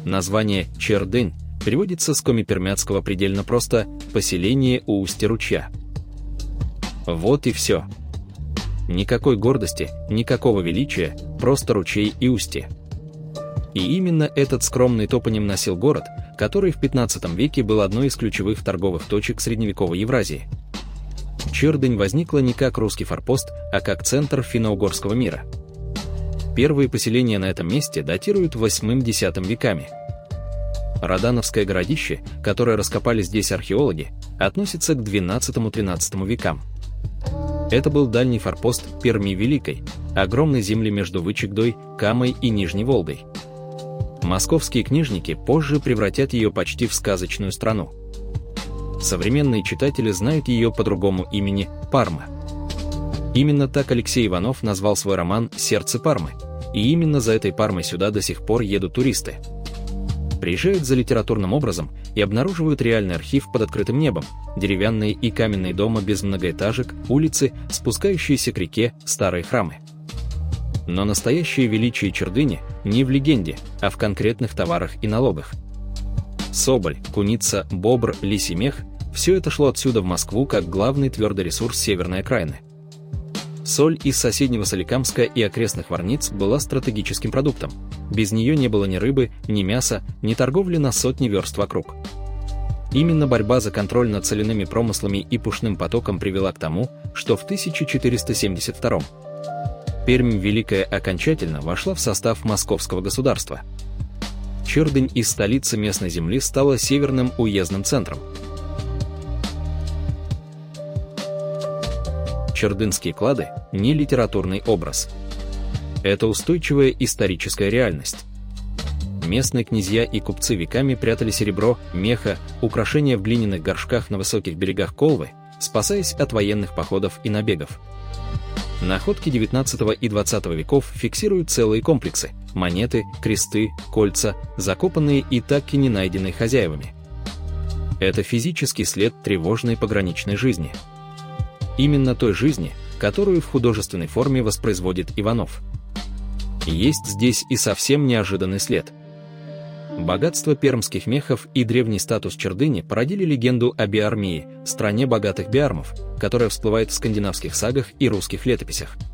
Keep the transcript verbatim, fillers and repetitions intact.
Название Чердынь переводится с коми-пермяцкого предельно просто «поселение у устья ручья». Вот и все. Никакой гордости, никакого величия, просто ручей и устье. И именно этот скромный топоним носил город, который в пятнадцатом веке был одной из ключевых торговых точек средневековой Евразии. Чердынь возникла не как русский форпост, а как центр финно-угорского мира. Первые поселения на этом месте датируют восьмым-десятым веками. Родановское городище, которое раскопали здесь археологи, относится к двенадцатому-тринадцатому векам. Это был дальний форпост Перми Великой, огромной земли между Вычегдой, Камой и Нижней Волгой. Московские книжники позже превратят ее почти в сказочную страну. Современные читатели знают ее по другому имени Парма. Именно так Алексей Иванов назвал свой роман «Сердце Пармы», и именно за этой Пармой сюда до сих пор едут туристы. Приезжают за литературным образом и обнаруживают реальный архив под открытым небом, деревянные и каменные дома без многоэтажек, улицы, спускающиеся к реке, старые храмы. Но настоящее величие Чердыни не в легенде, а в конкретных товарах и налогах. Соболь, куница, бобр, лисий мех – все это шло отсюда в Москву как главный твердый ресурс северной окраины. Соль из соседнего Соликамска и окрестных Варниц была стратегическим продуктом. Без нее не было ни рыбы, ни мяса, ни торговли на сотни верст вокруг. Именно борьба за контроль над соляными промыслами и пушным потоком привела к тому, что в тысяча четыреста семьдесят втором Пермь Великая окончательно вошла в состав московского государства. Чердынь из столицы местной земли стала северным уездным центром. Чердынские клады – не литературный образ. Это устойчивая историческая реальность. Местные князья и купцы веками прятали серебро, меха, украшения в глиняных горшках на высоких берегах Колвы, спасаясь от военных походов и набегов. Находки девятнадцатого и двадцатого веков фиксируют целые комплексы – монеты, кресты, кольца, закопанные и так и не найденные хозяевами. Это физический след тревожной пограничной жизни. Именно той жизни, которую в художественной форме воспроизводит Иванов. Есть здесь и совсем неожиданный след. Богатство пермских мехов и древний статус Чердыни породили легенду о Биармии, стране богатых биармов, которая всплывает в скандинавских сагах и русских летописях.